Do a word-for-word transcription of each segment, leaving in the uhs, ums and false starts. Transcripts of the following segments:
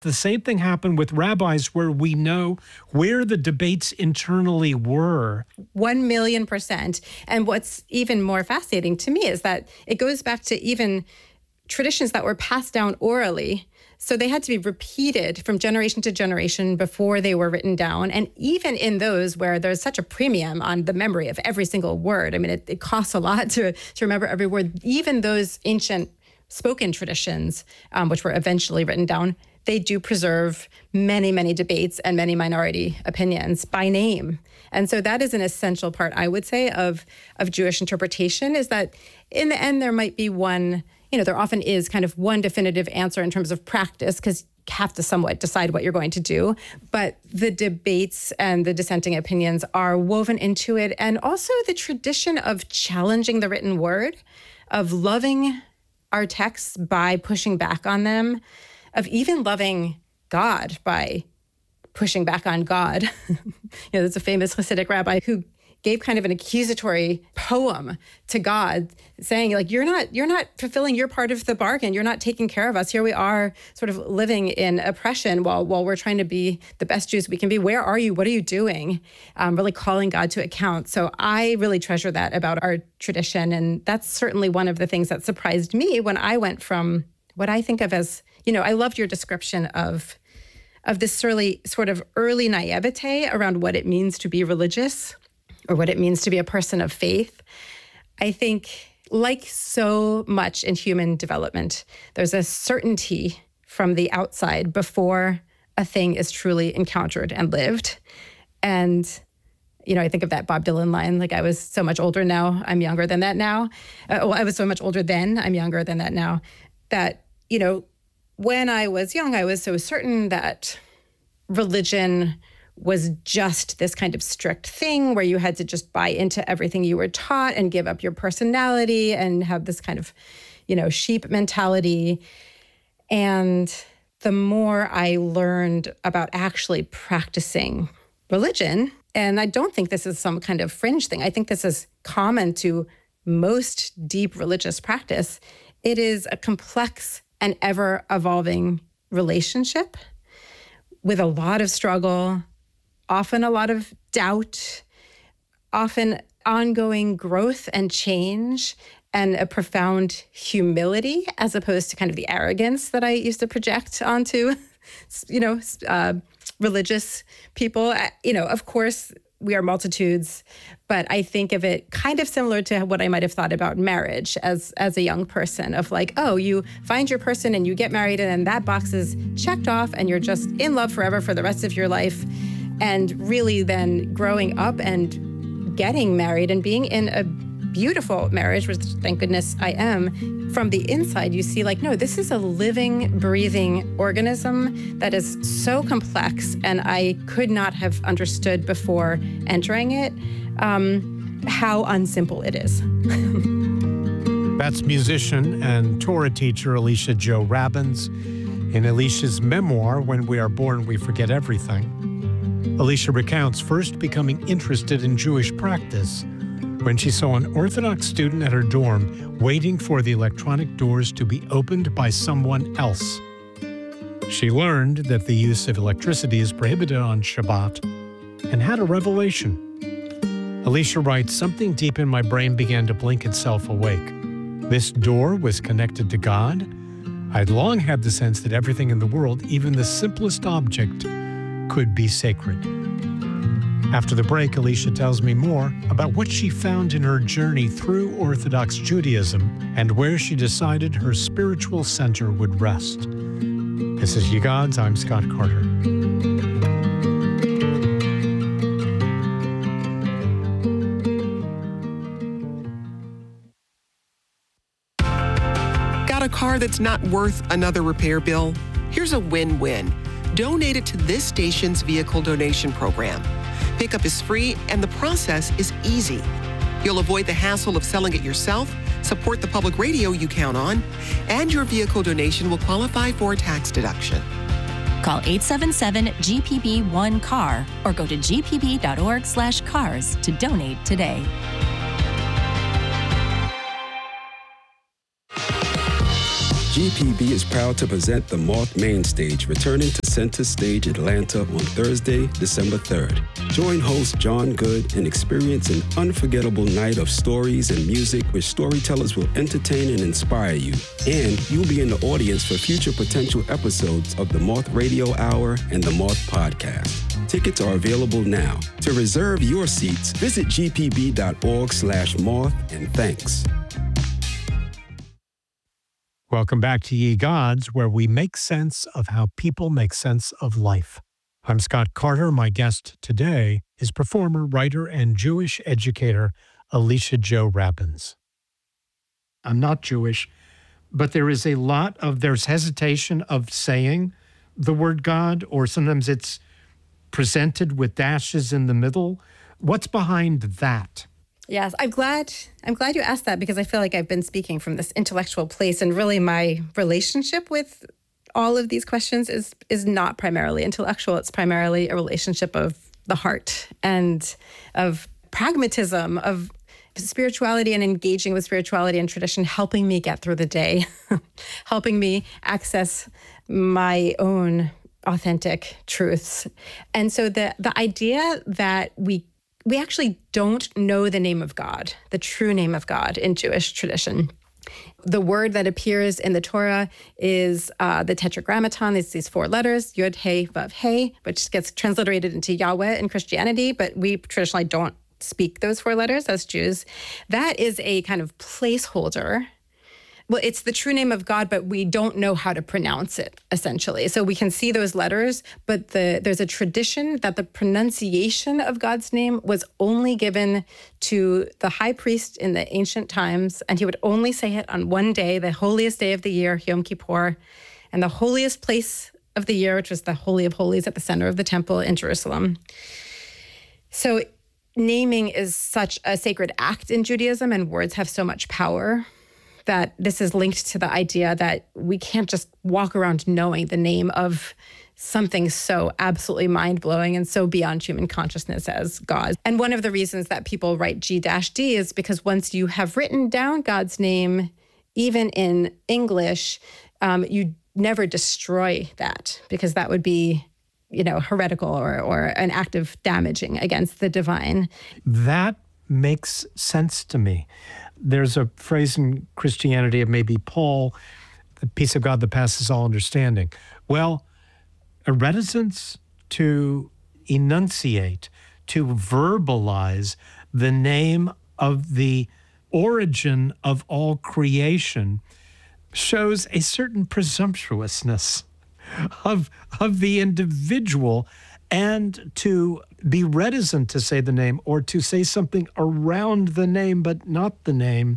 The same thing happened with rabbis, where we know where the debates internally were. One million percent. And what's even more fascinating to me is that it goes back to even traditions that were passed down orally. So they had to be repeated from generation to generation before they were written down. And even in those where there's such a premium on the memory of every single word, I mean, it, it costs a lot to, to remember every word. Even those ancient spoken traditions, um, which were eventually written down, they do preserve many, many debates and many minority opinions by name. And so that is an essential part, I would say, of, of Jewish interpretation, is that in the end, there might be one, you know, there often is kind of one definitive answer in terms of practice, because you have to somewhat decide what you're going to do. But the debates and the dissenting opinions are woven into it. And also the tradition of challenging the written word, of loving our texts by pushing back on them, of even loving God by pushing back on God. You know, there's a famous Hasidic rabbi who gave kind of an accusatory poem to God, saying, like, you're not you're not fulfilling your part of the bargain. You're not taking care of us. Here we are sort of living in oppression while while we're trying to be the best Jews we can be. Where are you? What are you doing? Um, really calling God to account. So I really treasure that about our tradition. And that's certainly one of the things that surprised me when I went from what I think of as, you know, I loved your description of of this early, sort of early naivete around what it means to be religious or what it means to be a person of faith. I think, like so much in human development, there's a certainty from the outside before a thing is truly encountered and lived. And, you know, I think of that Bob Dylan line, like, I was so much older now, I'm younger than that now. Uh, well, I was so much older then, I'm younger than that now. That, you know, when I was young, I was so certain that religion was just this kind of strict thing where you had to just buy into everything you were taught and give up your personality and have this kind of, you know, sheep mentality. And the more I learned about actually practicing religion, and I don't think this is some kind of fringe thing, I think this is common to most deep religious practice, it is a complex and ever-evolving relationship with a lot of struggle, often a lot of doubt, often ongoing growth and change, and a profound humility, as opposed to kind of the arrogance that I used to project onto, you know, uh, religious people. You know, of course, we are multitudes, but I think of it kind of similar to what I might have thought about marriage as as a young person, of like, oh, you find your person and you get married, and then that box is checked off and you're just in love forever for the rest of your life. And really then growing up and getting married and being in a beautiful marriage, which thank goodness I am, from the inside, you see like, no, this is a living, breathing organism that is so complex, and I could not have understood before entering it um, how unsimple it is. That's musician and Torah teacher Alicia Jo Rabbins. In Alicia's memoir, When We Are Born, We Forget Everything, Alicia recounts first becoming interested in Jewish practice when she saw an Orthodox student at her dorm waiting for the electronic doors to be opened by someone else. She learned that the use of electricity is prohibited on Shabbat and had a revelation. Alicia writes, something deep in my brain began to blink itself awake. This door was connected to God. I'd long had the sense that everything in the world, even the simplest object, could be sacred. After the break, Alicia tells me more about what she found in her journey through Orthodox Judaism and where she decided her spiritual center would rest. This is Ye Gods. I'm Scott Carter. Got a car that's not worth another repair bill? Here's a win-win. Donate it to this station's vehicle donation program. Pickup is free and the process is easy. You'll avoid the hassle of selling it yourself, support the public radio you count on, and your vehicle donation will qualify for a tax deduction. Call eight seven seven G P B one C A R or go to g p b dot org slash cars to donate today. G P B is proud to present the Moth Main Stage, returning to Center Stage Atlanta on Thursday, December third. Join host John Good and experience an unforgettable night of stories and music where storytellers will entertain and inspire you. And you'll be in the audience for future potential episodes of the Moth Radio Hour and the Moth Podcast. Tickets are available now. To reserve your seats, visit g p b dot org slash moth, and thanks. Welcome back to Ye Gods, where we make sense of how people make sense of life. I'm Scott Carter. My guest today is performer, writer, and Jewish educator Alicia Jo Rabbins. I'm not Jewish, but there is a lot of, there's hesitation of saying the word God, or sometimes it's presented with dashes in the middle. What's behind that? Yes, I'm glad I'm glad you asked that, because I feel like I've been speaking from this intellectual place, and really my relationship with all of these questions is is not primarily intellectual. It's primarily a relationship of the heart and of pragmatism, of spirituality and engaging with spirituality and tradition, helping me get through the day, helping me access my own authentic truths. And so the the idea that we We actually don't know the name of God, the true name of God in Jewish tradition. The word that appears in the Torah is uh, the Tetragrammaton. It's these four letters, Yud, He, Vav, He, which gets transliterated into Yahweh in Christianity, but we traditionally don't speak those four letters as Jews. That is a kind of placeholder. Well, it's the true name of God, but we don't know how to pronounce it, essentially. So we can see those letters, but the, there's a tradition that the pronunciation of God's name was only given to the high priest in the ancient times, and he would only say it on one day, the holiest day of the year, Yom Kippur, and the holiest place of the year, which was the Holy of Holies at the center of the temple in Jerusalem. So naming is such a sacred act in Judaism, and words have so much power, that this is linked to the idea that we can't just walk around knowing the name of something so absolutely mind-blowing and so beyond human consciousness as God. And one of the reasons that people write G D is because once you have written down God's name, even in English, um, you never destroy that, because that would be, you know, heretical or, or an act of damaging against the divine. That makes sense to me. There's a phrase in Christianity of maybe Paul, the peace of God that passes all understanding. Well, a reticence to enunciate, to verbalize the name of the origin of all creation shows a certain presumptuousness of, of the individual, and to be reticent to say the name, or to say something around the name but not the name,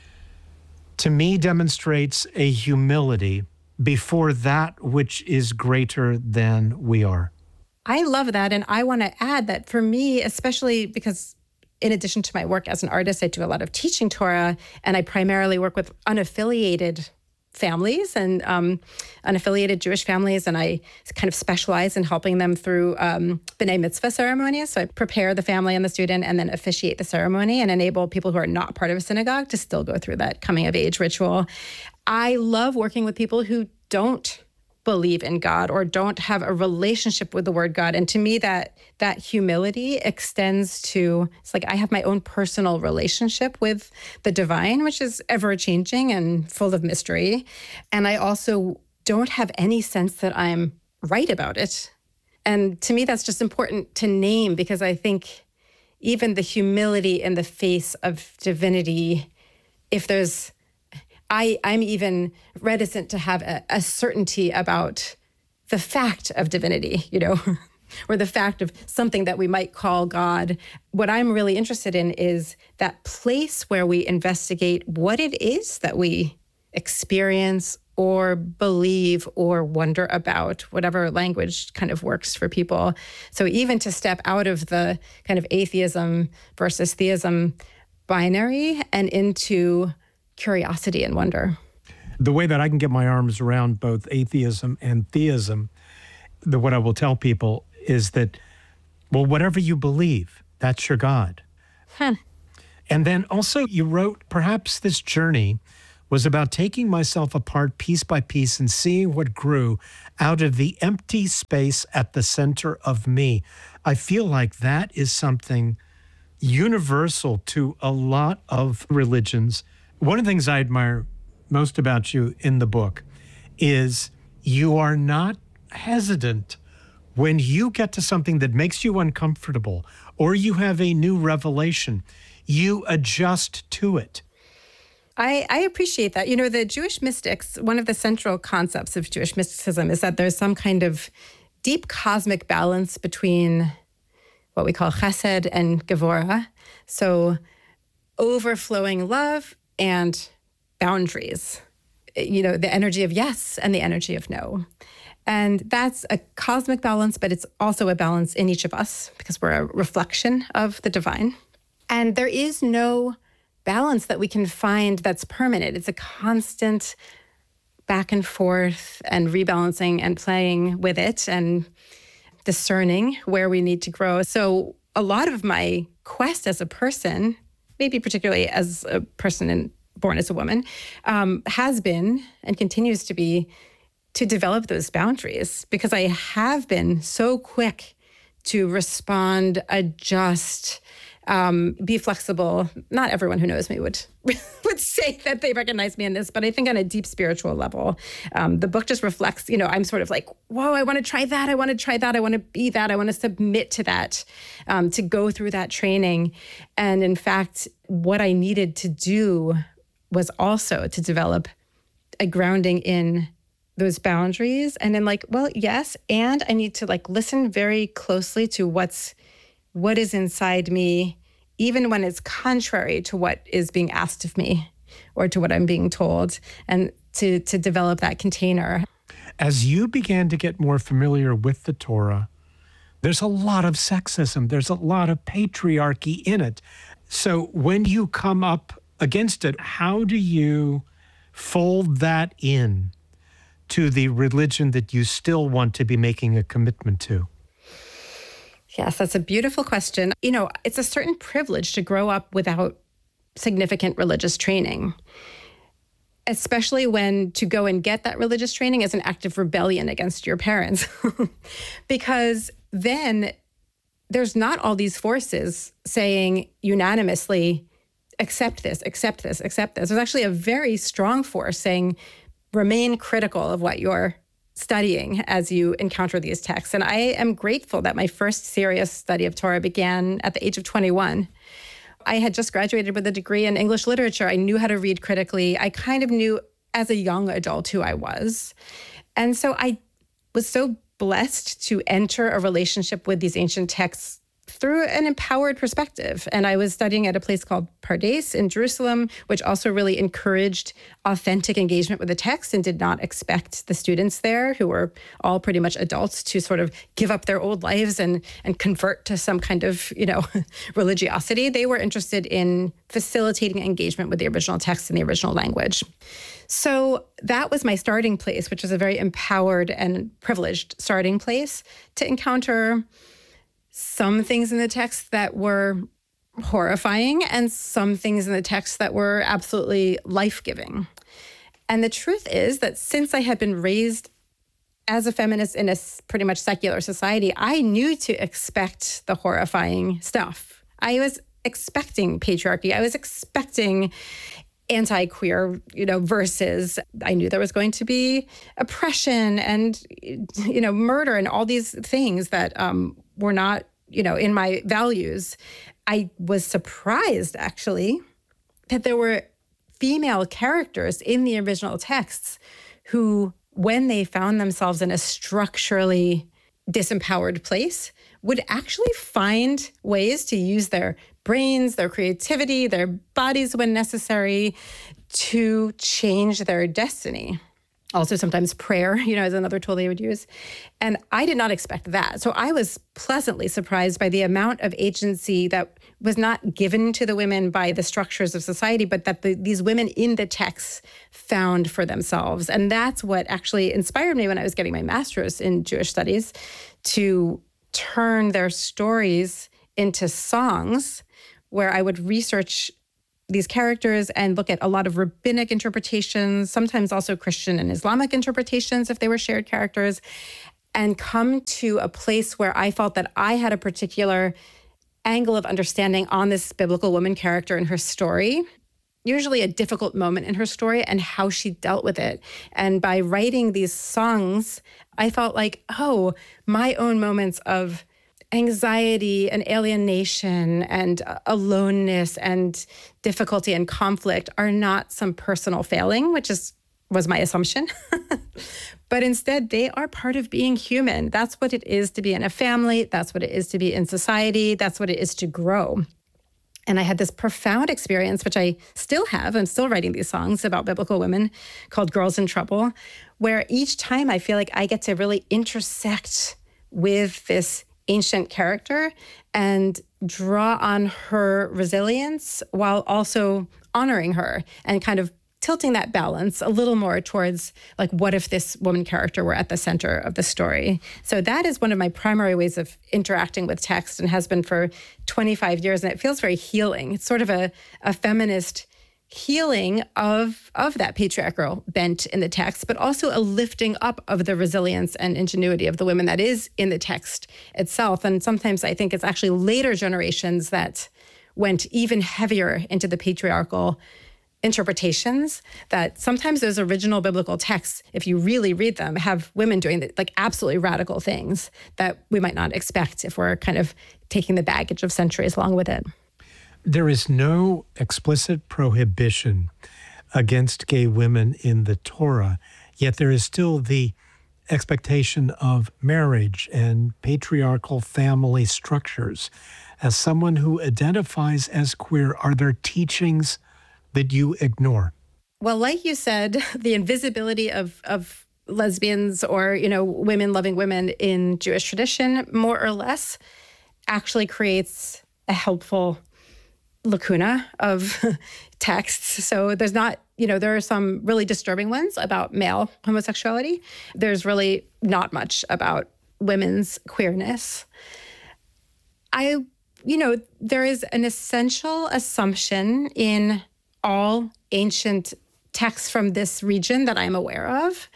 to me demonstrates a humility before that which is greater than we are. I love that. And I want to add that for me, especially because in addition to my work as an artist, I do a lot of teaching Torah, and I primarily work with unaffiliated families and um, unaffiliated Jewish families, and I kind of specialize in helping them through um, B'nai Mitzvah ceremonies. So I prepare the family and the student and then officiate the ceremony and enable people who are not part of a synagogue to still go through that coming of age ritual. I love working with people who don't believe in God or don't have a relationship with the word God. And to me, that that humility extends to, it's like I have my own personal relationship with the divine, which is ever-changing and full of mystery. And I also don't have any sense that I'm right about it. And to me, that's just important to name, because I think even the humility in the face of divinity, if there's I, I'm even reticent to have a, a certainty about the fact of divinity, you know, or the fact of something that we might call God. What I'm really interested in is that place where we investigate what it is that we experience or believe or wonder about, whatever language kind of works for people. So even to step out of the kind of atheism versus theism binary and into curiosity and wonder. The way that I can get my arms around both atheism and theism, the what I will tell people is that, well, whatever you believe, that's your God. Huh. And then also you wrote perhaps this journey was about taking myself apart piece by piece and seeing what grew out of the empty space at the center of me. I feel like that is something universal to a lot of religions. One of the things I admire most about you in the book is you are not hesitant when you get to something that makes you uncomfortable or you have a new revelation, you adjust to it. I, I appreciate that. You know, the Jewish mystics, one of the central concepts of Jewish mysticism is that there's some kind of deep cosmic balance between what we call chesed and gevurah. So overflowing love and boundaries. You know, the energy of yes and the energy of no. And that's a cosmic balance, but it's also a balance in each of us because we're a reflection of the divine. And there is no balance that we can find that's permanent. It's a constant back and forth and rebalancing and playing with it and discerning where we need to grow. So a lot of my quest as a person, maybe particularly as a person in, born as a woman, um, has been and continues to be to develop those boundaries, because I have been so quick to respond, adjust, um, be flexible. Not everyone who knows me would would say that they recognize me in this, but I think on a deep spiritual level, um, the book just reflects, you know, I'm sort of like, whoa, I want to try that. I want to try that. I want to be that. I want to submit to that, um, to go through that training. And in fact, what I needed to do was also to develop a grounding in those boundaries. And then like, well, yes. And I need to like listen very closely to what's, what is inside me, even when it's contrary to what is being asked of me or to what I'm being told, and to, to develop that container. As you began to get more familiar with the Torah, there's a lot of sexism. There's a lot of patriarchy in it. So when you come up against it, how do you fold that in to the religion that you still want to be making a commitment to? Yes, that's a beautiful question. You know, it's a certain privilege to grow up without significant religious training, especially when to go and get that religious training is an act of rebellion against your parents. Because then there's not all these forces saying unanimously, accept this, accept this, accept this. There's actually a very strong force saying, remain critical of what you're studying as you encounter these texts. And I am grateful that my first serious study of Torah began at the age of twenty-one. I had just graduated with a degree in English literature. I knew how to read critically. I kind of knew as a young adult who I was. And so I was so blessed to enter a relationship with these ancient texts through an empowered perspective. And I was studying at a place called Pardes in Jerusalem, which also really encouraged authentic engagement with the text and did not expect the students there, who were all pretty much adults, to sort of give up their old lives and, and convert to some kind of, you know, religiosity. They were interested in facilitating engagement with the original text in the original language. So that was my starting place, which was a very empowered and privileged starting place to encounter some things in the text that were horrifying and some things in the text that were absolutely life-giving. And the truth is that since I had been raised as a feminist in a pretty much secular society, I knew to expect the horrifying stuff. I was expecting patriarchy. I was expecting anti-queer, you know, verses. I knew there was going to be oppression and, you know, murder and all these things that um, were not, you know, in my values. I was surprised, actually, that there were female characters in the original texts who, when they found themselves in a structurally disempowered place, would actually find ways to use their brains, their creativity, their bodies when necessary to change their destiny. Also, sometimes prayer, you know, is another tool they would use. And I did not expect that. So I was pleasantly surprised by the amount of agency that was not given to the women by the structures of society, but that the, these women in the texts found for themselves. And that's what actually inspired me when I was getting my master's in Jewish studies, to turn their stories into songs where I would research these characters and look at a lot of rabbinic interpretations, sometimes also Christian and Islamic interpretations if they were shared characters, and come to a place where I felt that I had a particular angle of understanding on this biblical woman character and her story, usually a difficult moment in her story and how she dealt with it. And by writing these songs, I felt like, oh, my own moments of anxiety and alienation and aloneness and difficulty and conflict are not some personal failing, which is was my assumption. But instead, they are part of being human. That's what it is to be in a family. That's what it is to be in society. That's what it is to grow. And I had this profound experience, which I still have. I'm still writing these songs about biblical women called Girls in Trouble, where each time I feel like I get to really intersect with this ancient character and draw on her resilience while also honoring her and kind of tilting that balance a little more towards, like, what if this woman character were at the center of the story? So that is one of my primary ways of interacting with text and has been for twenty-five years. And it feels very healing. It's sort of a, a feminist healing of, of that patriarchal bent in the text, but also a lifting up of the resilience and ingenuity of the women that is in the text itself. And sometimes I think it's actually later generations that went even heavier into the patriarchal interpretations, that sometimes those original biblical texts, if you really read them, have women doing the, like absolutely radical things that we might not expect if we're kind of taking the baggage of centuries along with it. There is no explicit prohibition against gay women in the Torah, yet there is still the expectation of marriage and patriarchal family structures. As someone who identifies as queer, are there teachings that you ignore? Well, like you said, the invisibility of, of lesbians or, you know, women loving women in Jewish tradition, more or less, actually creates a helpful lacuna of texts. So there's not, you know, there are some really disturbing ones about male homosexuality. There's really not much about women's queerness. I, you know, there is an essential assumption in all ancient texts from this region that I'm aware of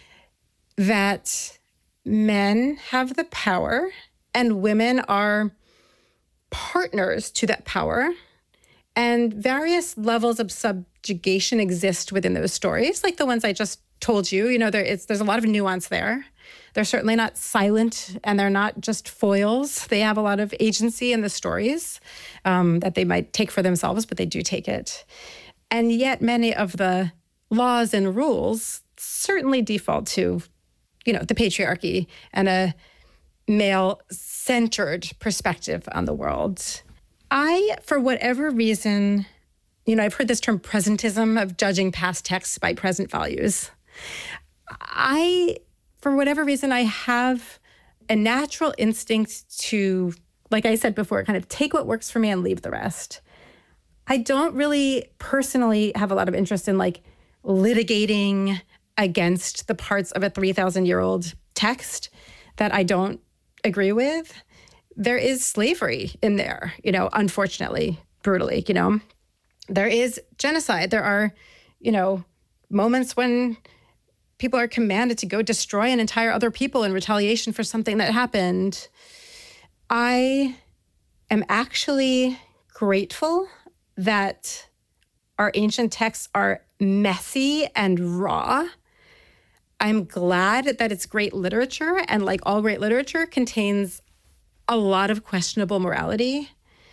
that men have the power and women are partners to that power. And various levels of subjugation exist within those stories, like the ones I just told you. You know, there is, there's a lot of nuance there. They're certainly not silent, and they're not just foils. They have a lot of agency in the stories um, that they might take for themselves, but they do take it. And yet many of the laws and rules certainly default to, you know, the patriarchy and a male-centered perspective on the world. I, for whatever reason, you know, I've heard this term presentism of judging past texts by present values. I, for whatever reason, I have a natural instinct to, like I said before, kind of take what works for me and leave the rest. I don't really personally have a lot of interest in like litigating against the parts of a three thousand year old text that I don't agree with. There is slavery in there, you know, unfortunately, brutally, you know. There is genocide. There are, you know, moments when people are commanded to go destroy an entire other people in retaliation for something that happened. I am actually grateful that our ancient texts are messy and raw. I'm glad that it's great literature, and like all great literature, contains a lot of questionable morality.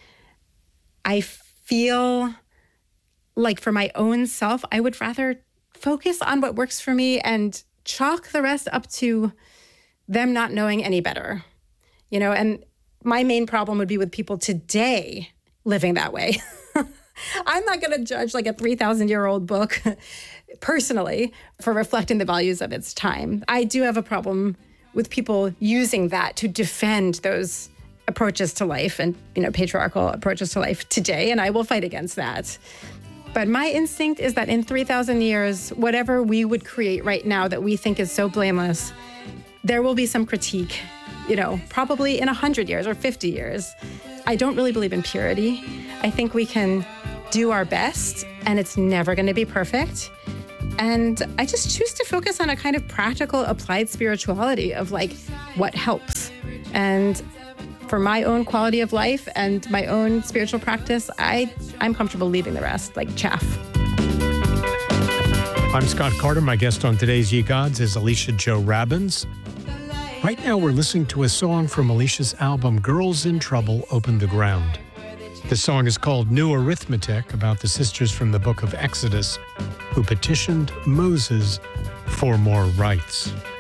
I feel like for my own self, I would rather focus on what works for me and chalk the rest up to them not knowing any better. You know, and my main problem would be with people today living that way. I'm not going to judge like a three thousand year old book personally for reflecting the values of its time. I do have a problem with people using that to defend those approaches to life and, you know, patriarchal approaches to life today, and I will fight against that. But my instinct is that in three thousand years, whatever we would create right now that we think is so blameless, there will be some critique, you know, probably in one hundred years or fifty years. I don't really believe in purity. I think we can do our best, and it's never going to be perfect. And I just choose to focus on a kind of practical, applied spirituality of like what helps. And for my own quality of life and my own spiritual practice, I, I'm comfortable leaving the rest like chaff. I'm Scott Carter. My guest on today's Ye Gods is Alicia Jo Rabbins. Right now, we're listening to a song from Alicia's album, Girls in Trouble Open the Ground. The song is called New Arithmetic, about the sisters from the book of Exodus who petitioned Moses for more rights.